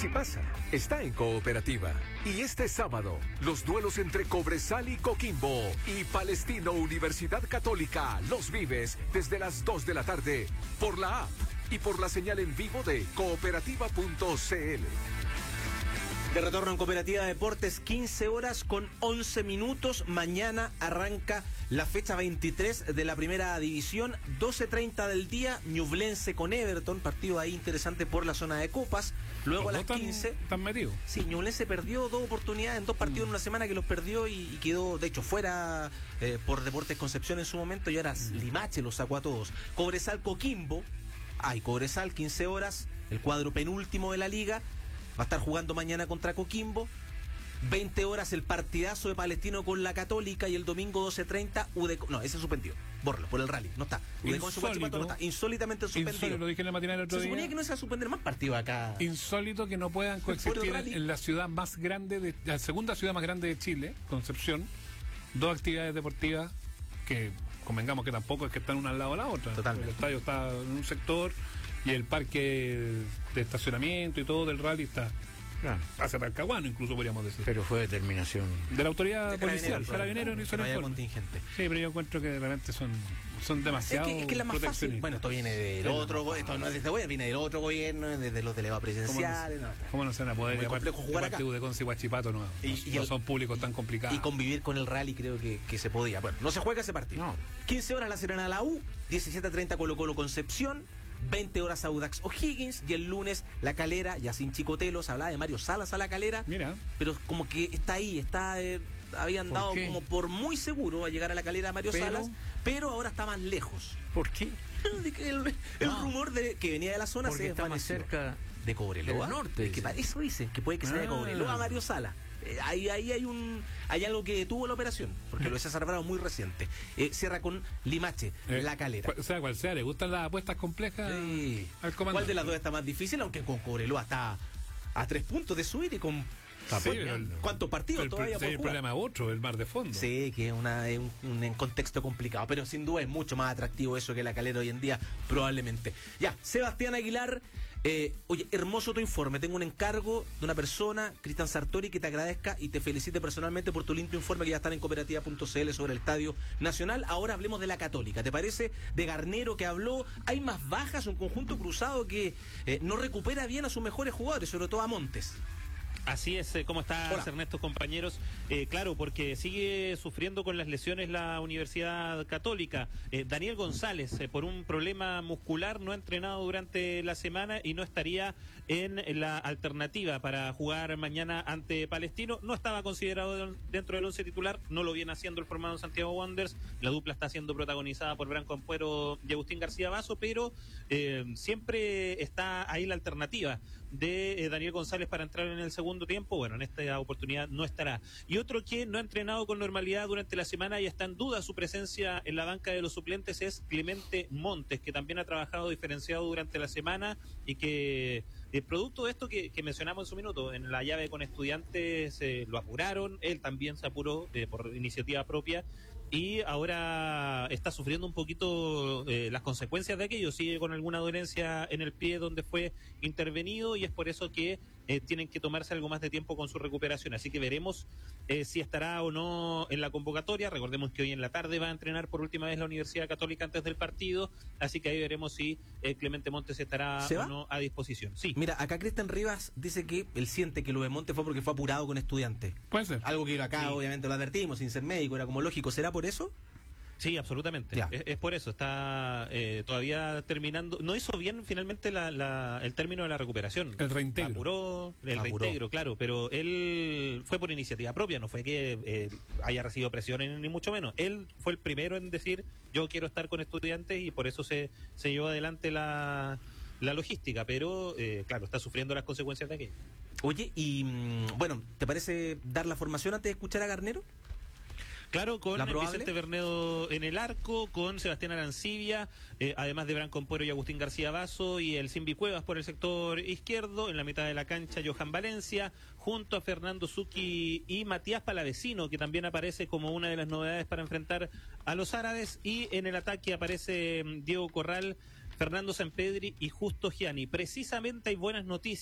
si pasa, está en Cooperativa. Y este sábado, los duelos entre Cobresal y Coquimbo y Palestino Universidad Católica los vives desde las 2 de la tarde por la app y por la señal en vivo de cooperativa.cl. De retorno en Cooperativa Deportes, 15 horas con 11 minutos. Mañana arranca la fecha 23 de la primera división. 12:30 del día, Ñublense con Everton. Partido ahí interesante por la zona de copas. Luego a las 15. ¿Están metidos? Sí, Ñublense perdió 2 oportunidades en 2 partidos en una semana que los perdió y quedó, de hecho, fuera por Deportes Concepción en su momento. Y ahora Limache los sacó a todos. Cobresal Coquimbo. Cobresal, 15 horas. El cuadro penúltimo de la liga. Va a estar jugando mañana contra Coquimbo. 20 horas el partidazo de Palestino con la Católica y el domingo 12:30 No, ese suspendido. Bórralo, por el rally. No está. Insólito. No está. Insólitamente suspendido. Insólito, lo dije en la mañana el otro día. Se suponía que no se va a suspender más partidos acá. Insólito que no puedan coexistir en la ciudad más grande, la segunda ciudad más grande de Chile, Concepción, 2 actividades deportivas que convengamos que tampoco es que están una al lado de la otra. Totalmente. El estadio está en un sector y el parque de estacionamiento y todo del rally está hacia Talcahuano, incluso podríamos decir. Pero fue determinación de la autoridad policial, Carabineros hizo el informe. Contingente. Sí, pero yo encuentro que realmente son demasiado es que la más fácil. Bueno, esto viene del otro gobierno, esto no es de este gobierno, viene del otro gobierno, desde los delegados presidenciales. ¿Cómo no se van a poder? Muy complejo jugar acá. De Conce y Huachipato no son públicos tan complicados. Y convivir con el rally creo que se podía. Bueno, no se juega ese partido. No. 15 horas La Serena la U, 17:30 Colo-Colo Concepción, 20 horas Audax O'Higgins y el lunes La Calera, ya sin chicotelos, hablaba de Mario Salas a La Calera. Mira. Pero como que está ahí, habían dado como por muy seguro a llegar a La Calera a Mario Salas, pero ahora está más lejos. ¿Por qué? El rumor de que venía de la zona porque se está más cerca de Cobreloa. del norte. Que para eso dicen que puede que sea de Cobreloa Mario Salas. Ahí hay algo que detuvo la operación, porque lo de César Bravo muy reciente. Cierra con Limache, La Calera. Sea cual sea, ¿le gustan las apuestas complejas al comandante? ¿Cuál de las dos está más difícil? Aunque con Cobreloa está a 3 puntos de subir y con ¿cuántos partidos todavía por jugar? El problema es otro, el mar de fondo. Sí, que es un contexto complicado, pero sin duda es mucho más atractivo eso que La Calera hoy en día, probablemente. Ya, Sebastián Aguilar, oye, hermoso tu informe. Tengo un encargo de una persona, Cristian Sartori, que te agradezca y te felicite personalmente por tu limpio informe que ya está en cooperativa.cl sobre el Estadio Nacional. Ahora hablemos de la Católica. ¿Te parece? De Garnero que habló, hay más bajas, un conjunto cruzado que no recupera bien a sus mejores jugadores, sobre todo a Montes. Así es, ¿cómo estás, Ernesto, compañeros? Claro, porque sigue sufriendo con las lesiones la Universidad Católica. Daniel González, por un problema muscular, no ha entrenado durante la semana y no estaría en la alternativa para jugar mañana ante Palestino. No estaba considerado dentro del 11 titular, no lo viene haciendo el formado Santiago Wanderers. La dupla está siendo protagonizada por Branco Ampuero y Agustín García Basso, pero siempre está ahí la alternativa de Daniel González para entrar en el segundo tiempo. Bueno, en esta oportunidad no estará. Y otro que no ha entrenado con normalidad durante la semana y está en duda su presencia en la banca de los suplentes es Clemente Montes, que también ha trabajado diferenciado durante la semana y que producto de esto que mencionamos en su minuto, en la llave con Estudiantes lo apuraron, él también se apuró por iniciativa propia y ahora está sufriendo un poquito las consecuencias de aquello, sigue con alguna dolencia en el pie donde fue intervenido y es por eso que tienen que tomarse algo más de tiempo con su recuperación, así que veremos si estará o no en la convocatoria. Recordemos que hoy en la tarde va a entrenar por última vez la Universidad Católica antes del partido, así que ahí veremos si Clemente Montes estará o no a disposición. Sí. Mira, acá Cristian Rivas dice que él siente que lo de Montes fue porque fue apurado con Estudiantes. Puede ser. Algo que acá obviamente lo advertimos, sin ser médico, era como lógico. ¿Será por eso? Sí, absolutamente. Es por eso. Está todavía terminando. No hizo bien finalmente el término de la recuperación. El reintegro. Apuró el reintegro, claro. Pero él fue por iniciativa propia. No fue que haya recibido presiones ni mucho menos. Él fue el primero en decir yo quiero estar con Estudiantes y por eso se llevó adelante la logística. Pero claro, está sufriendo las consecuencias de aquello. Oye, y bueno, ¿te parece dar la formación antes de escuchar a Garnero? Claro, con Vicente Bernedo en el arco, con Sebastián Arancibia, además de Branco Ampuero y Agustín García Basso, y el Simbi Cuevas por el sector izquierdo, en la mitad de la cancha Johan Valencia, junto a Fernando Zucchi y Matías Palavecino, que también aparece como una de las novedades para enfrentar a los árabes, y en el ataque aparece Diego Corral, Fernando Sampedri y Justo Gianni. Precisamente hay buenas noticias